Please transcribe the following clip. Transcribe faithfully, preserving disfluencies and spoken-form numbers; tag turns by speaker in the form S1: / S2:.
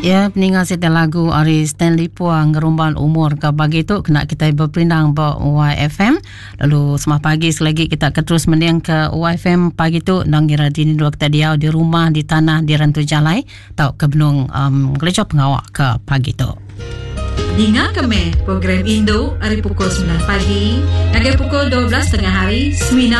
S1: Ya, peninggal setiap lagu Ari Stanley Puang ngerumban umur ke pagi tu kena kita berpindah ke Y F M. Lalu semalam pagi selagi kita akan terus mending ke Y F M pagi tu nang kira di dua kita dia di rumah di tanah di Rantu Jalai tau ke benung um, gelecok pengawak ke pagi tu.
S2: Dengar kami program Indo hari pukul sembilan pagi hingga pukul dua belas tengah hari sembilan